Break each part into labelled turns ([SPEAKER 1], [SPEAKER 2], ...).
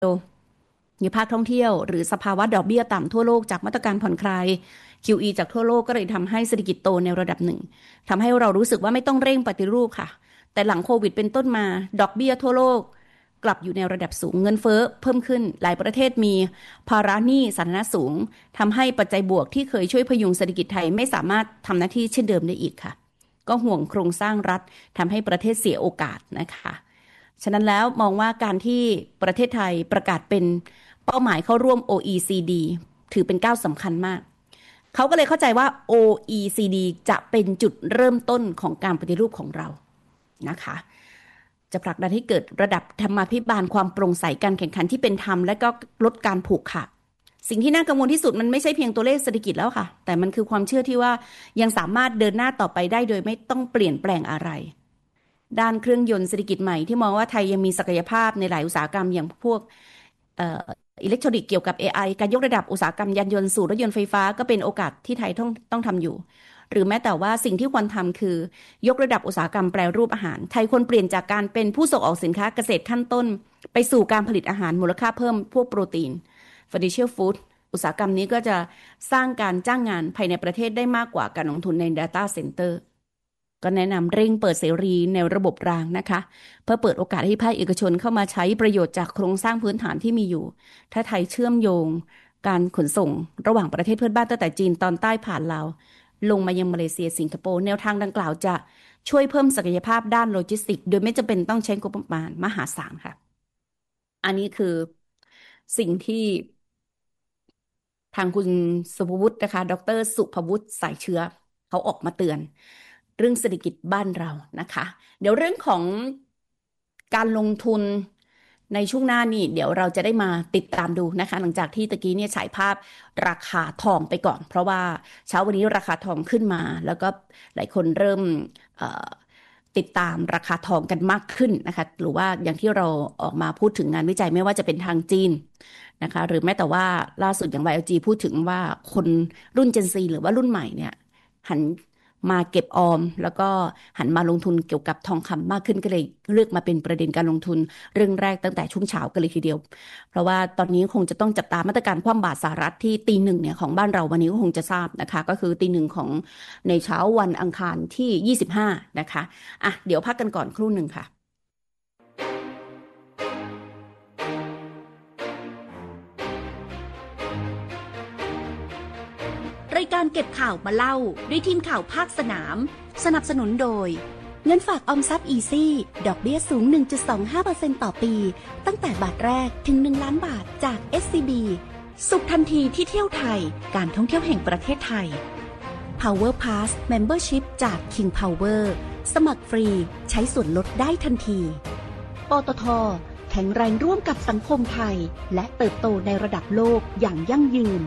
[SPEAKER 1] ในภาคท่องเที่ยวหรือสภาวะดอกเบี้ยต่ำทั่วโลกจากมาตรการผ่อนคลาย QE จากทั่วโลกก็เลยทำให้เศรษฐกิจโตในระดับหนึ่งทำให้เรารู้สึกว่าไม่ต้องเร่งปฏิรูปค่ะแต่หลังโควิดเป็นต้นมาดอกเบี้ยทั่วโลกกลับอยู่ในระดับสูงเงินเฟ้อเพิ่มขึ้นหลายประเทศมีภาระหนี้สาธารณะสูงทำให้ปัจจัยบวกที่เคยช่วยพยุงเศรษฐกิจไทยไม่สามารถทำหน้าที่เช่นเดิมได้อีกค่ะก็ห่วงโครงสร้างรัฐทำให้ประเทศเสียโอกาสนะคะฉะนั้นแล้วมองว่าการที่ประเทศไทยประกาศเป็นเป้าหมายเข้าร่วม OECD ถือเป็นก้าวสำคัญมากเขาก็เลยเข้าใจว่า OECD จะเป็นจุดเริ่มต้นของการปฏิรูปของเรานะคะจะผลักดันให้เกิดระดับธรรมาภิบาลความโปร่งใสการแข่งขันที่เป็นธรรมและก็ลดการผูกขาดสิ่งที่น่ากังวลที่สุดมันไม่ใช่เพียงตัวเลขเศรษฐกิจแล้วค่ะแต่มันคือความเชื่อที่ว่ายังสามารถเดินหน้าต่อไปได้โดยไม่ต้องเปลี่ยนแปลงอะไรด้านเครื่องยนต์เศรษฐกิจใหม่ที่มองว่าไทยยังมีศักยภาพในหลายอุตสาหกรรมอย่างพวกอิเล็กทรอนิกส์เกี่ยวกับ AI การยกระดับอุตสาหกรรมยานยนต์สู่รถยนต์ไฟฟ้าก็เป็นโอกาสที่ไทยต้องทำอยู่หรือแม้แต่ว่าสิ่งที่ควรทำคือยกระดับอุตสาหกรรมแปรรูปอาหารไทยควรเปลี่ยนจากการเป็นผู้ส่งออกสินค้าเกษตรขั้นต้นไปสู่การผลิตอาหารมูลค่าเพิ่มพวกโปรตีน Financial Food อุตสาหกรรมนี้ก็จะสร้างการจ้างงานภายในประเทศได้มากกว่าการลงทุนใน Data Center ก็แนะนำเร่งเปิดเสรีในระบบรางนะคะเพื่อเปิดโอกาสให้ภาคเอกชนเข้ามาใช้ประโยชน์จากโครงสร้างพื้นฐานที่มีอยู่ถ้าไทยเชื่อมโยงการขนส่งระหว่างประเทศเพื่อนบ้านตั้งแต่จีนตอนใต้ผ่านลาวลงมายังมาเลเซียสิงคโปร์แนวทางดังกล่าวจะช่วยเพิ่มศักยภาพด้านโลจิสติกส์โดยไม่จำเป็นต้องใช้งบประมาณมหาศาลค่ะอันนี้คือสิ่งที่ทางคุณสุภวุฒินะคะดร.สุภวุฒิสายเชื้อเขาออกมาเตือนเรื่องเศรษฐกิจบ้านเรานะคะเดี๋ยวเรื่องของการลงทุนในช่วงหน้านี่เดี๋ยวเราจะได้มาติดตามดูนะคะหลังจากที่ตะกี้เนี่ยฉายภาพราคาทองไปก่อนเพราะว่าเช้าวันนี้ราคาทองขึ้นมาแล้วก็หลายคนเริ่มติดตามราคาทองกันมากขึ้นนะคะหรือว่าอย่างที่เราออกมาพูดถึงงานวิจัยไม่ว่าจะเป็นทางจีนนะคะหรือแม้แต่ว่าล่าสุดอย่าง YLG พูดถึงว่าคนรุ่น Gen Z หรือว่ารุ่นใหม่เนี่ยหันมาเก็บออมแล้วก็หันมาลงทุนเกี่ยวกับทองคำมากขึ้นก็เลยเลือกมาเป็นประเด็นการลงทุนเรื่องแรกตั้งแต่ช่วงเช้ากันเลยทีเดียวเพราะว่าตอนนี้คงจะต้องจับตามาตรการคว่ำบาตรสหรัฐที่ตีหนึ่งเนี่ยของบ้านเราวันนี้ก็คงจะทราบนะคะก็คือตีหนึ่งของในเช้าวันอังคารที่25นะคะอ่ะเดี๋ยวพักกันก่อนครู่หนึ่งค่ะ
[SPEAKER 2] รายการเก็บข่าวมาเล่าด้วยทีมข่าวภาคสนามสนับสนุนโดยเงินฝากออมทรัพย์อีซี่ดอกเบี้ยสูง 1.25% ต่อปีตั้งแต่บาทแรกถึง1ล้านบาทจาก SCB สุขทันทีที่เที่ยวไทยการท่องเที่ยวแห่งประเทศไทย Power Pass Membership จาก King Power สมัครฟรีใช้ส่วนลดได้ทันทีปตท.แข็งแรงร่วมกับสังคมไทยและเติบโตในระดับโลกอย่างยั่งยืน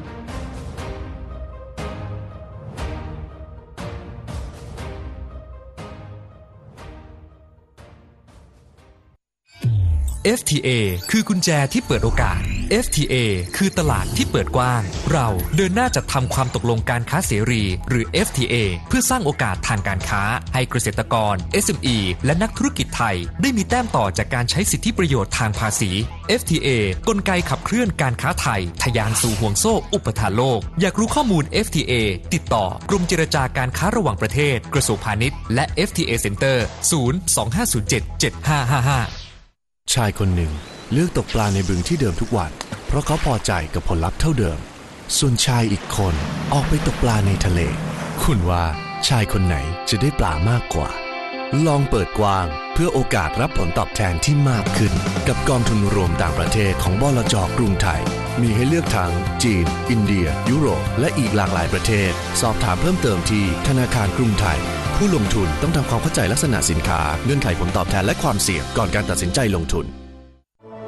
[SPEAKER 3] FTA คือกุญแจที่เปิดโอกาส FTA คือตลาดที่เปิดกว้างเราเดินหน้าจัดทำความตกลงการค้าเสรีหรือ FTA เพื่อสร้างโอกาสทางการค้าให้เกษตรกร SME และนักธุรกิจไทยได้มีแต้มต่อจากการใช้สิทธิประโยชน์ทางภาษี FTA กลไกขับเคลื่อนการค้าไทยทะยานสู่ห่วงโซ่อุปทานโลกอยากรู้ข้อมูล FTA ติดต่อกรมเจรจาการค้าระหว่างประเทศกระทรวงพาณิชย์และ FTA Center 025077555
[SPEAKER 4] ชายคนหนึ่งเลือกตกปลาในบึงที่เดิมทุกวันเพราะเขาพอใจกับผลลัพธ์เท่าเดิมส่วนชายอีกคนออกไปตกปลาในทะเลคุณว่าชายคนไหนจะได้ปลามากกว่าลองเปิดกว้างเพื่อโอกาสรับผลตอบแทนที่มากขึ้นกับกองทุนรวมต่างประเทศของบลจ.กรุงไทยมีให้เลือกทั้งจีนอินเดียยุโรปและอีกหลากหลายประเทศสอบถามเพิ่มเติมที่ธนาคารกรุงไทยผู้ลงทุนต้องทำความเข้าใจลักษณะสินค้าเงื่อนไขผลตอบแทนและความเสี่ยงก่อนการตัดสินใจลงทุน